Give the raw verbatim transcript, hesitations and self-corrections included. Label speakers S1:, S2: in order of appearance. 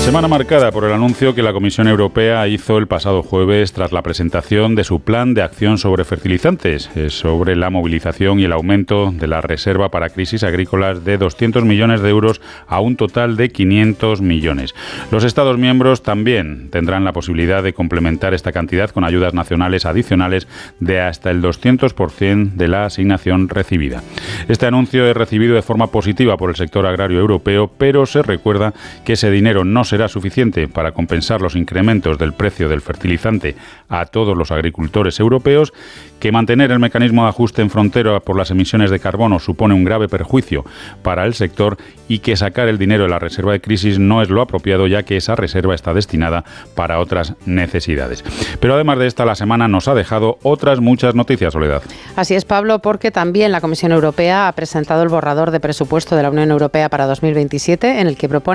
S1: Semana marcada por el anuncio que la Comisión Europea hizo el pasado jueves tras la presentación de su plan de acción sobre fertilizantes, sobre la movilización y el aumento de la reserva para crisis agrícolas de doscientos millones de euros a un total de quinientos millones. Los Estados miembros también tendrán la posibilidad de complementar esta cantidad con ayudas nacionales adicionales de hasta el doscientos por ciento de la asignación recibida. Este anuncio es recibido de forma positiva por el sector agrario europeo, pero se recuerda que ese dinero no será suficiente para compensar los incrementos del precio del fertilizante a todos los agricultores europeos, que mantener el mecanismo de ajuste en frontera por las emisiones de carbono supone un grave perjuicio para el sector y que sacar el dinero de la reserva de crisis no es lo apropiado, ya que esa reserva está destinada para otras necesidades. Pero además de esta, la semana nos ha dejado otras muchas noticias, Soledad.
S2: Así es, Pablo, porque también la Comisión Europea ha presentado el borrador de presupuesto de la Unión Europea para dos mil veintisiete, en el que propone